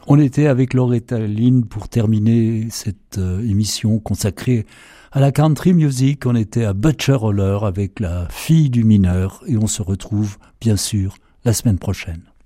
On était avec Loretta Lynn pour terminer cette émission consacrée à la country music. On était à Butcher Roller avec la fille du mineur et on se retrouve bien sûr la semaine prochaine.